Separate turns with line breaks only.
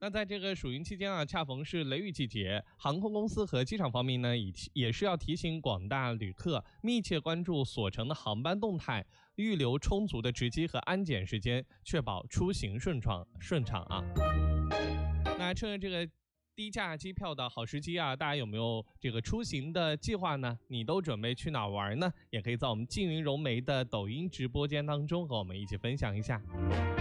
那在这个暑运期间啊，恰逢是雷雨季节，航空公司和机场方面呢，也是要提醒广大旅客密切关注所乘的航班动态，预留充足的值机和安检时间，确保出行顺畅啊。那趁着这个低价机票的好时机啊，大家有没有这个出行的计划呢？你都准备去哪玩呢？也可以在我们静云融媒的抖音直播间当中和我们一起分享一下。